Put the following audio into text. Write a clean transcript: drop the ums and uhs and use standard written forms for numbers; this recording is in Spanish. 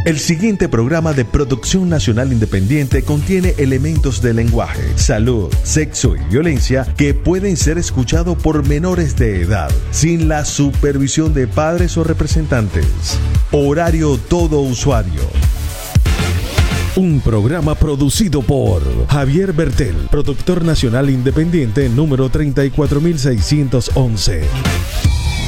El siguiente programa de producción nacional independiente contiene elementos de lenguaje, salud, sexo y violencia que pueden ser escuchados por menores de edad, sin la supervisión de padres o representantes. Horario todo usuario. Un programa producido por Javier Bertel, productor nacional independiente número 34611.